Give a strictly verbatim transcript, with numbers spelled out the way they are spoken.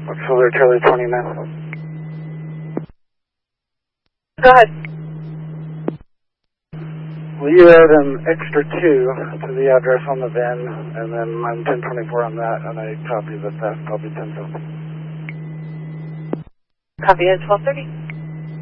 Auxiliary Charlie twenty-nine. Go ahead. Will you add an extra two to the address on the V I N, and then I'm ten twenty-four on that, and I copy the theft, I'll be ten fifty. Copy at twelve thirty.